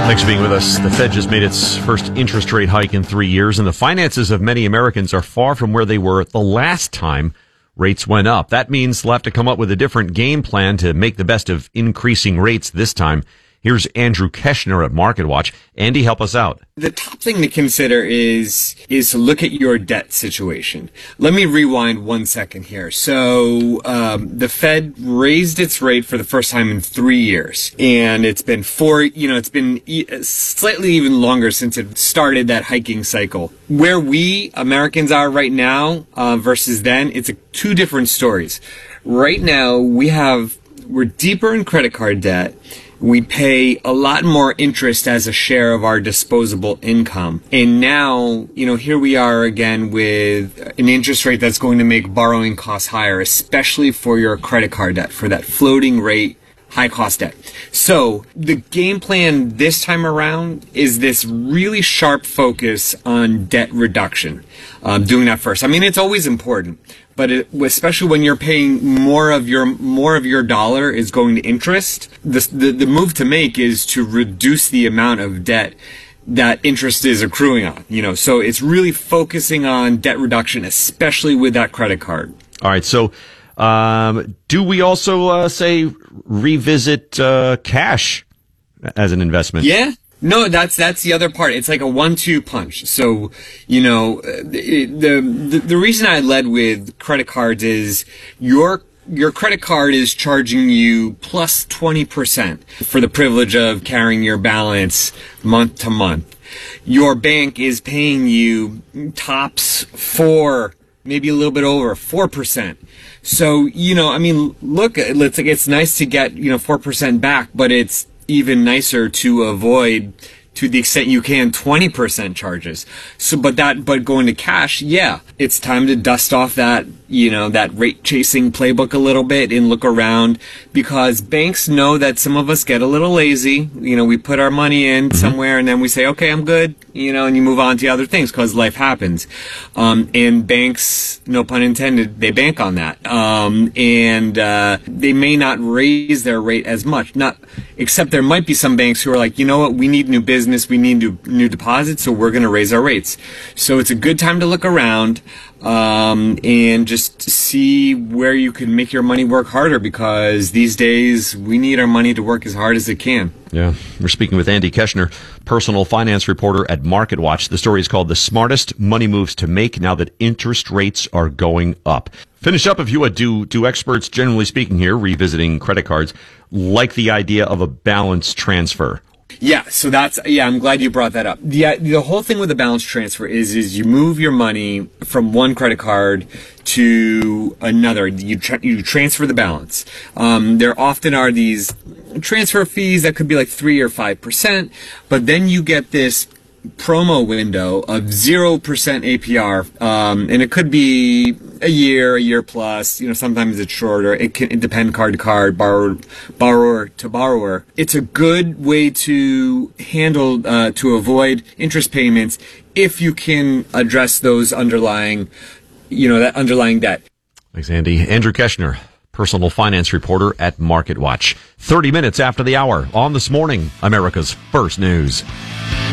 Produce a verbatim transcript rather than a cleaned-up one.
Thanks for being with us. The Fed just made its first interest rate hike in three years, and the finances of many Americans are far from where they were the last time rates went up. That means they'll have to come up with a different game plan to make the best of increasing rates this time. Here's Andrew Keshner at MarketWatch. Andy, help us out. The top thing to consider is is to look at your debt situation. Let me rewind one second here. So um, the Fed raised its rate for the first time in three years, and it's been four. You know, it's been e- slightly even longer since it started that hiking cycle. Where we Americans are right now uh, versus then, it's a, two different stories. Right now, we have we're deeper in credit card debt. We pay a lot more interest as a share of our disposable income. And now, you know, here we are again with an interest rate that's going to make borrowing costs higher, especially for your credit card debt, for that floating rate, high cost debt. So the game plan this time around is this really sharp focus on debt reduction. Um, doing that first. I mean, it's always important, but it, especially when you're paying more of your more of your dollar is going to interest. The, the the move to make is to reduce the amount of debt that interest is accruing on. You know, so it's really focusing on debt reduction, especially with that credit card. All right. So, um, do we also uh, say revisit uh, cash as an investment? Yeah. No, that's that's the other part. It's like a one two punch. So, you know, the, the the reason I led with credit cards is your your credit card is charging you plus twenty percent for the privilege of carrying your balance month to month. Your bank is paying you tops four, maybe a little bit over four percent. So, you know, I mean, look, it's like it's nice to get, you know, four percent back, but it's even nicer to avoid, to the extent you can, twenty percent charges. So, but that, but going to cash, yeah, it's time to dust off that, you know, that rate chasing playbook a little bit and look around, because banks know that some of us get a little lazy. You know, we put our money in somewhere and then we say, okay, I'm good, you know, and you move on to other things because life happens. Um, and banks, no pun intended, they bank on that. Um, and, uh, they may not raise their rate as much, not, except there might be some banks who are like, you know what, we need new business, we need new, new deposits, so we're going to raise our rates. So it's a good time to look around, um, and just see where you can make your money work harder, because these days we need our money to work as hard as it can. Yeah. We're speaking with Andy Keshner, personal finance reporter at MarketWatch. The story is called The Smartest Money Moves to Make Now That Interest Rates Are Going Up. Finish up, if you would. Do, do experts, generally speaking here, revisiting credit cards, like the idea of a balance transfer? Yeah, so that's, yeah, I'm glad you brought that up. The the whole thing with the balance transfer is is you move your money from one credit card to another. You tra- you transfer the balance. Um, there often are these transfer fees that could be like three or five percent, but then you get this promo window of zero percent A P R, um, and it could be a year, a year plus. You know, sometimes it's shorter. It can it depend card to card, borrower, borrower to borrower. It's a good way to handle uh, to avoid interest payments if you can address those underlying, you know, that underlying debt. Thanks, Andy. Andrew Keshner, personal finance reporter at MarketWatch. Thirty minutes after the hour on This Morning, America's First News.